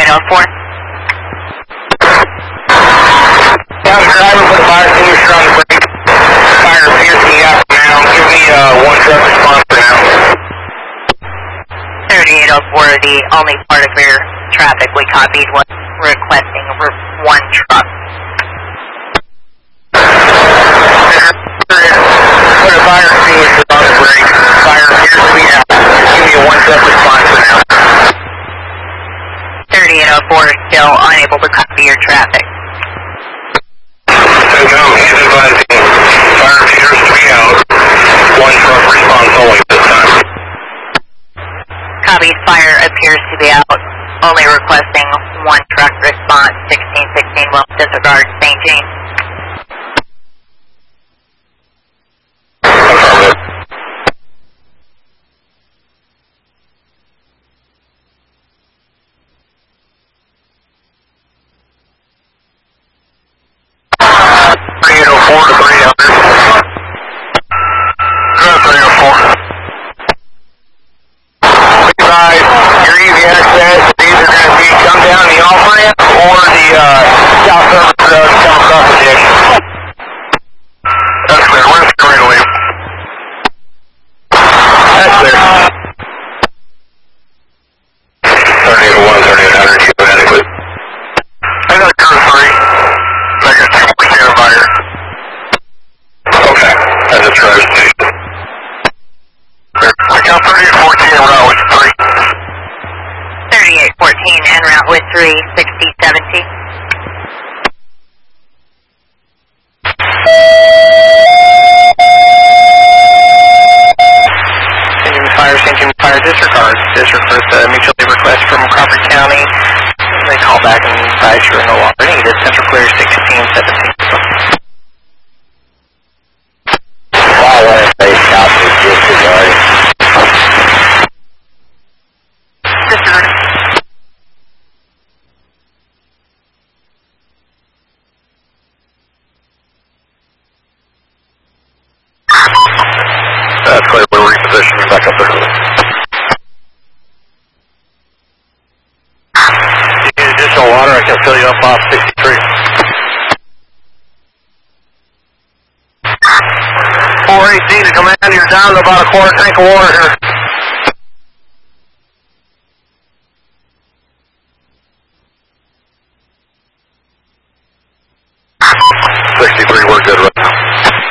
3804. Down the driver, put a fire extinguisher on the brake. Fire appears to be out for now. Give me one truck response for now. 3804, the only part of your traffic we copied was requesting one truck. Put a fire extinguisher on the brake. Fire appears to be out. Give me a one truck response for now. 3804, still unable to copy your traffic. No, he's advising fire appears to be out. One truck response only this time. Copy, fire appears to be out. Only requesting one truck response. 1616 will disregard St. Jean. Affirmative. En route with 36070. St. James Fire disregards. Disregards a mutual aid request from Crawford County. They call back and advise you are no longer needed. Central Clear 1617. Why was they copy disregarded? Disregarded. That's clear. We're repositioning back up there. You need additional water? I can fill you up off 63. 418 to command, you're down to about a quarter tank of water here.